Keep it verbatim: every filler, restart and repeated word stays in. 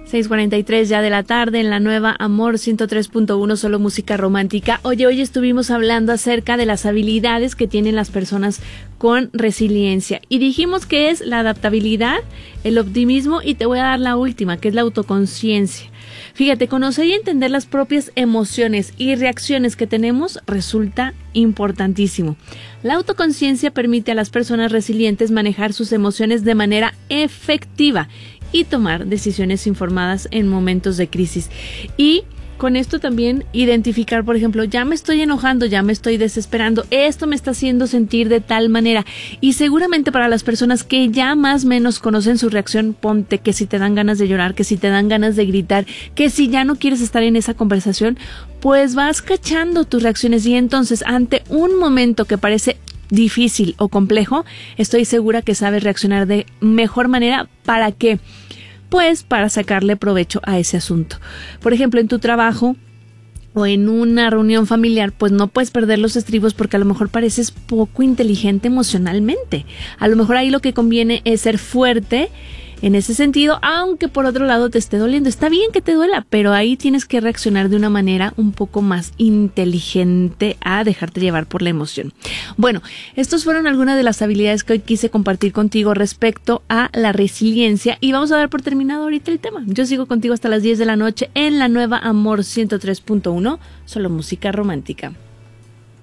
seis cuarenta y tres ya de la tarde en la nueva Amor ciento tres punto uno, solo música romántica. Oye, hoy estuvimos hablando acerca de las habilidades que tienen las personas con resiliencia y dijimos que es la adaptabilidad, el optimismo y te voy a dar la última, que es la autoconciencia. Fíjate, conocer y entender las propias emociones y reacciones que tenemos resulta importantísimo. La autoconciencia permite a las personas resilientes manejar sus emociones de manera efectiva y tomar decisiones informadas en momentos de crisis. Y con esto también identificar, por ejemplo, ya me estoy enojando, ya me estoy desesperando, esto me está haciendo sentir de tal manera. Y seguramente para las personas que ya más o menos conocen su reacción, ponte que si te dan ganas de llorar, que si te dan ganas de gritar, que si ya no quieres estar en esa conversación, pues vas cachando tus reacciones y entonces ante un momento que parece difícil o complejo, estoy segura que sabes reaccionar de mejor manera. ¿Para qué? Pues para sacarle provecho a ese asunto. Por ejemplo, en tu trabajo o en una reunión familiar, pues no puedes perder los estribos porque a lo mejor pareces poco inteligente emocionalmente. A lo mejor ahí lo que conviene es ser fuerte en ese sentido, aunque por otro lado te esté doliendo. Está bien que te duela, pero ahí tienes que reaccionar de una manera un poco más inteligente a dejarte llevar por la emoción. Bueno, estos fueron algunas de las habilidades que hoy quise compartir contigo respecto a la resiliencia y vamos a dar por terminado ahorita el tema. Yo sigo contigo hasta las diez de la noche en la nueva Amor ciento tres punto uno, solo música romántica.